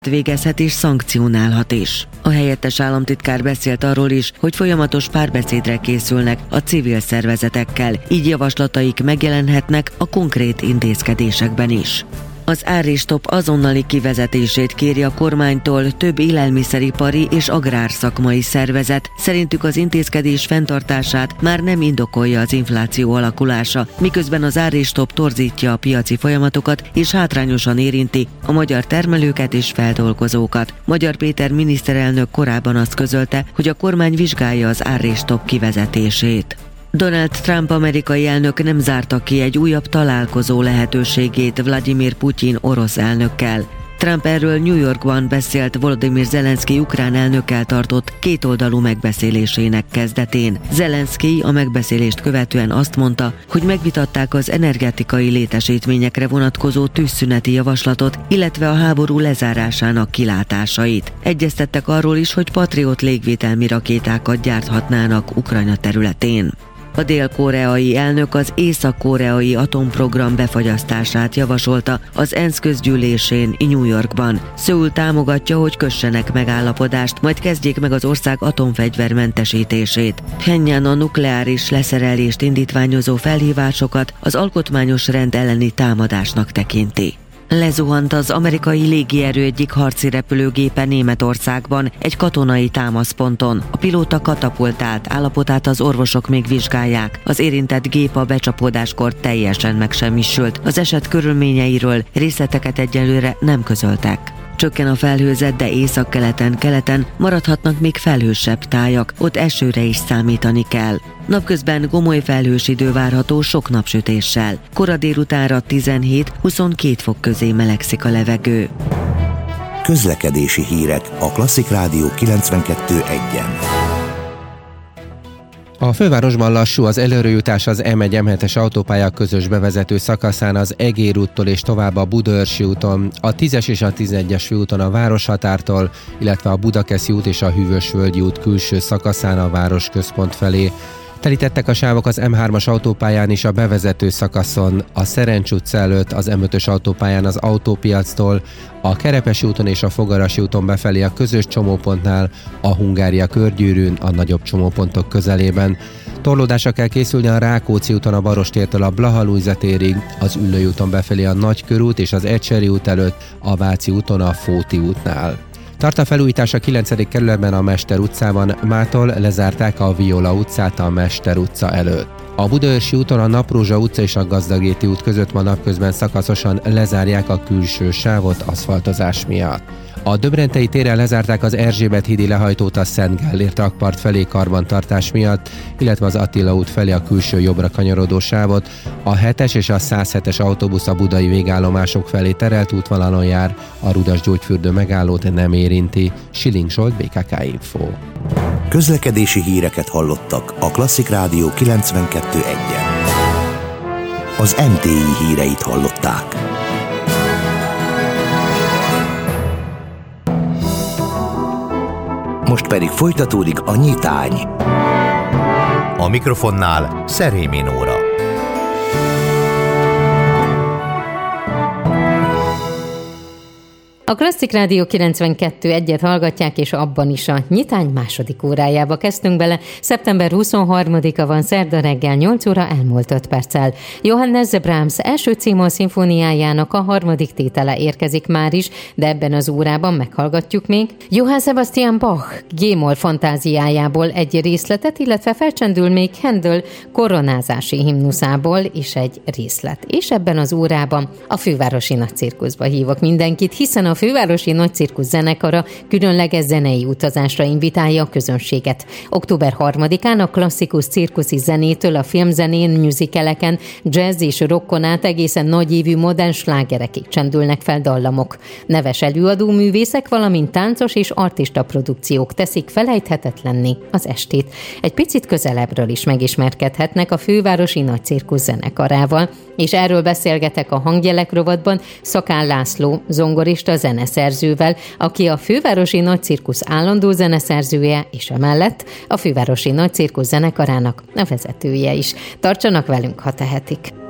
végezhet és szankcionálhat is. A helyettes államtitkár beszélt arról is, hogy folyamatos párbeszédre készülnek a civil szervezetekkel, így javaslataik megjelenhetnek a konkrét intézkedésekben is. Az árrés-stop azonnali kivezetését kéri a kormánytól több élelmiszeripari és agrárszakmai szervezet. Szerintük az intézkedés fenntartását már nem indokolja az infláció alakulása, miközben az árrés-stop torzítja a piaci folyamatokat és hátrányosan érinti a magyar termelőket és feldolgozókat. Magyar Péter miniszterelnök korábban azt közölte, hogy a kormány vizsgálja az árrés-stop kivezetését. Donald Trump amerikai elnök nem zárta ki egy újabb találkozó lehetőségét Vladimir Putyin orosz elnökkel. Trump erről New Yorkban beszélt Volodymyr Zelenszky ukrán elnökkel tartott kétoldalú megbeszélésének kezdetén. Zelenszky a megbeszélést követően azt mondta, hogy megvitatták az energetikai létesítményekre vonatkozó tűzszüneti javaslatot, illetve a háború lezárásának kilátásait. Egyeztettek arról is, hogy Patriot légvédelmi rakétákat gyárthatnának Ukrajna területén. A dél-koreai elnök az észak-koreai atomprogram befagyasztását javasolta az ENSZ közgyűlésén New Yorkban. Szöul támogatja, hogy kössenek megállapodást, majd kezdjék meg az ország atomfegyvermentesítését. Pjenján a nukleáris leszerelést indítványozó felhívásokat az alkotmányos rend elleni támadásnak tekinti. Lezuhant az amerikai légierő egyik harci repülőgépe Németországban egy katonai támaszponton. A pilóta katapultált, állapotát az orvosok még vizsgálják. Az érintett gép a becsapódáskor teljesen megsemmisült. Az eset körülményeiről részleteket egyelőre nem közöltek. Csökken a felhőzet, de északkeleten maradhatnak még felhősebb tájak, ott esőre is számítani kell. Napközben gomoly felhős idő várható sok napsütéssel. Kora délutánra 17-22 fok közé melegszik a levegő. Közlekedési hírek a Klasszik Rádió 92.1-en. A fővárosban lassú az előrejutás az M1-M7-es autópálya közös bevezető szakaszán az Egér úttól és tovább a Budaörsi úton, a 10-es és a 11-es főúton a Városhatártól, illetve a Budakeszi út és a Hűvösvölgyi út külső szakaszán a városközpont felé. Telítettek a sávok az M3-as autópályán is a bevezető szakaszon, a Szerencs utca előtt, az M5-ös autópályán az Autópiactól, a Kerepesi úton és a Fogarasi úton befelé a közös csomópontnál, a Hungária körgyűrűn, a nagyobb csomópontok közelében. Torlódásra kell készülni a Rákóczi úton a Barostértől a Blaha-Lujza térig, az Üllői úton befelé a Nagykörút és az Ecseri út előtt, a Váci úton a Fóti útnál. Tart a felújítás a 9. kerületben a Mester utcában, mától lezárták a Viola utcát a Mester utca előtt. A Budaörsi úton a Naprózsa utca és a Gazdagréti út között ma napközben szakaszosan lezárják a külső sávot aszfaltozás miatt. A Döbrentei téren lezárták az Erzsébet-hídi lehajtót a Szent Gellért rakpart felé karbantartás miatt, illetve az Attila út felé a külső jobbra kanyarodó sávot. A 7-es és a 107-es autóbusz a budai végállomások felé terelt útvonalon jár, a Rudas-Gyógyfürdő megállót nem érinti. Schilling Zsolt, BKK Info. Közlekedési híreket hallottak a Klasszik Rádió 92.1-en. Az MTI híreit hallották. Most pedig folytatódik a nyitány. A mikrofonnál Szerémi Nóra. A Klasszik Rádió 92.1-et hallgatják, és abban is a nyitány második órájába kezdtünk bele. Szeptember 23-a van, szerda reggel 8 óra elmúlt 5 perccel. Johannes Brahms első C-moll szimfóniájának a harmadik tétele érkezik már is, de ebben az órában meghallgatjuk még Johann Sebastian Bach G-moll fantáziájából egy részletet, illetve felcsendül még Händel koronázási himnuszából is egy részlet. És ebben az órában a Fővárosi Nagycirkuszba hívok mindenkit, hiszen a Fővárosi Nagycirkusz zenekara különleges zenei utazásra invitálja a közönséget. Október 3-án a klasszikus cirkuszi zenétől a filmzenén, musicaleken, jazz és rockon át egészen nagyívű modern slágerekig csendülnek fel dallamok. Neves előadó művészek, valamint táncos és artista produkciók teszik felejthetetlenné az estét. Egy picit közelebbről is megismerkedhetnek a Fővárosi Nagycirkusz zenekarával, és erről beszélgetek a Hangjelek rovatban Szakál László zongorista zeneszerzővel, aki a Fővárosi Nagycirkusz állandó zeneszerzője, és emellett a Fővárosi Nagycirkusz zenekarának a vezetője is. Tartsanak velünk, ha tehetik!